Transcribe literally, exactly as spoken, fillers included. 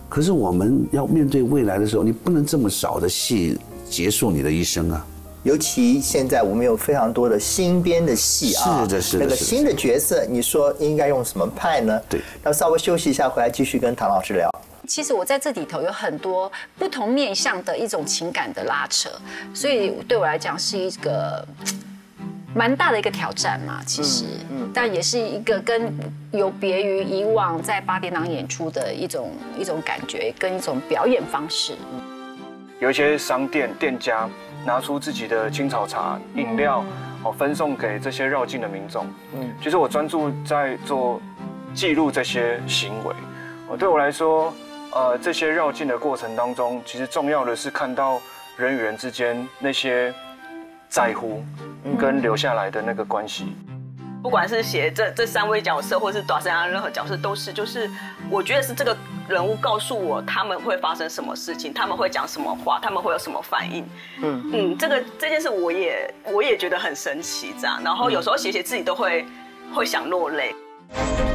可是我们要面对未来的时候，你不能这么少的戏结束你的一生啊。 尤其现在我们有非常多的新编的戏啊， 是的，是的， 那个新的角色，你说应该用什么派呢？ 对， 那稍微休息一下，回来继续跟唐老师聊。 其实我在这里头有很多不同面向的一种情感的拉扯，所以对我来讲是一个蛮大的一个挑战嘛。其实，嗯嗯、但也是一个跟有别于以往在八点档演出的一种一种感觉跟一种表演方式。 有一些商店店家拿出自己的青草茶饮料，哦，分送给这些绕境的民众。嗯，其实我专注在做记录这些行为。哦，对我来说。呃，这些绕境的过程当中，其实重要的是看到人与人之间那些在乎跟留下来的那个关系。 不管是写这这三位角色，或是短身上任何角色，都是就是我觉得是这个人物告诉我他们会发生什么事情，他们会讲什么话，他们会有什么反应。嗯嗯，这个这件事我也我也觉得很神奇这样，然后有时候写写自己都会会想落泪。